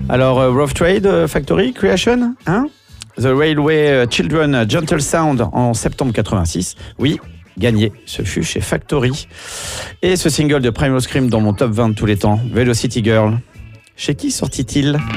Alors, Rough Trade, Factory, Creation, hein? The Railway Children, Gentle Sound en septembre 86. Oui, gagné, ce fut chez Factory. Et ce single de Primal Scream dans mon top 20 de tous les temps, Velocity Girl. Chez qui sortit-il ?